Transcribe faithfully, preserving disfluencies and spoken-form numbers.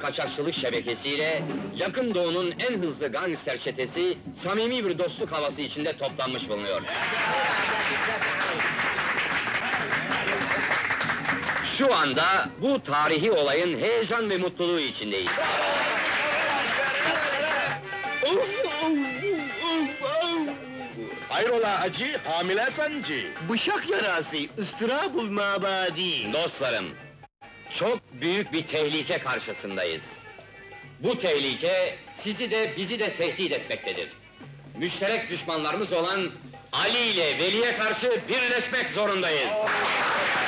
kaçakçılık şebekesiyle Yakın Doğu'nun en hızlı gangster çetesi samimi bir dostluk havası içinde toplanmış bulunuyor. Şu anda bu tarihi olayın heyecan ve mutluluğu içindeyiz. Hayrola hacı, hamile sancı? Bıçak yarası, ıstırabul mabadi. Dostlarım, çok büyük bir tehlike karşısındayız. Bu tehlike sizi de bizi de tehdit etmektedir. Müşterek düşmanlarımız olan Ali ile Veli'ye karşı birleşmek zorundayız.